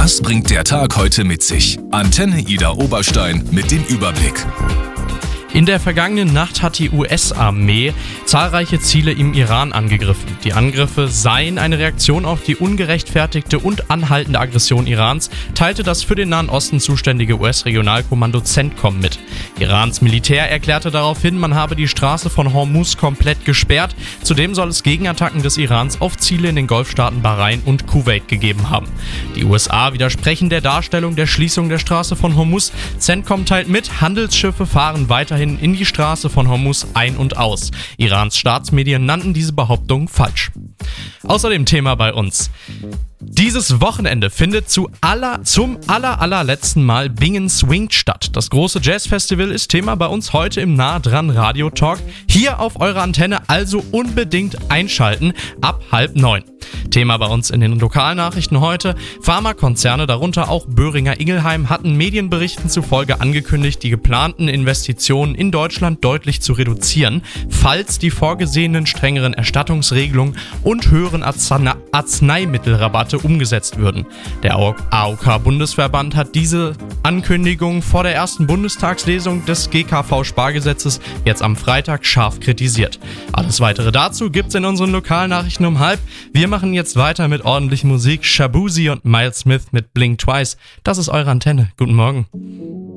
Was bringt der Tag heute mit sich? Antenne Ida Oberstein mit dem Überblick. In der vergangenen Nacht hat die US-Armee zahlreiche Ziele im Iran angegriffen. Die Angriffe seien eine Reaktion auf die ungerechtfertigte und anhaltende Aggression Irans, teilte das für den Nahen Osten zuständige US-Regionalkommando CENTCOM mit. Irans Militär erklärte daraufhin, man habe die Straße von Hormuz komplett gesperrt. Zudem soll es Gegenattacken des Irans auf Ziele in den Golfstaaten Bahrain und Kuwait gegeben haben. Die USA widersprechen der Darstellung der Schließung der Straße von Hormuz. CENTCOM teilt mit, Handelsschiffe fahren weiterhin in die Straße von Hormuz ein und aus. Irans Staatsmedien nannten diese Behauptung falsch. Außerdem Thema bei uns. Dieses Wochenende findet zum allerletzten Mal Bingen Swingt statt. Das große Jazzfestival ist Thema bei uns heute im Nah dran Radio Talk. Hier auf eurer Antenne, also unbedingt einschalten ab 8:30. Thema bei uns in den Lokalnachrichten heute: Pharmakonzerne, darunter auch Boehringer Ingelheim, hatten Medienberichten zufolge angekündigt, die geplanten Investitionen in Deutschland deutlich zu reduzieren, falls die vorgesehenen strengeren Erstattungsregelungen und höheren Arzneimittelrabatte umgesetzt würden. Der AOK-Bundesverband hat diese Ankündigung vor der ersten Bundestagslesung des GKV-Spargesetzes jetzt am Freitag scharf kritisiert. Alles weitere dazu gibt's in unseren Lokalnachrichten um 12:30. Wir machen jetzt weiter mit ordentlicher Musik. Shabuzi und Miles Smith mit Blink Twice. Das ist eure Antenne. Guten Morgen.